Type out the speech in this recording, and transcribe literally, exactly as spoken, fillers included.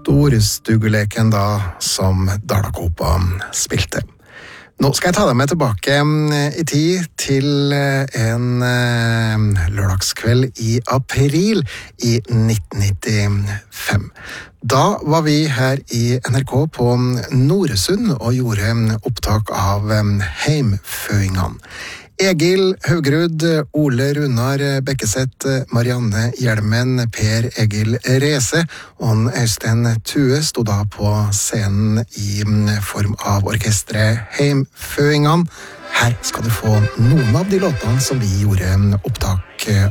storstugeleken da, som Dalakopa spilte. Nå skal jeg ta deg med tilbake i tid til en lørdagskveld i april i nitten nittifem. Da var vi her i N R K på Noresund og gjorde opptak av heimføingene. Egil Haugerud, Ole Runar Bekkeseth, Marianne Hjelmen, Per Egil Rese og Øystein Tue stod da på scenen i form av orkestret Heimføingene. Her skal du få noen av de låtene som vi gjorde opptak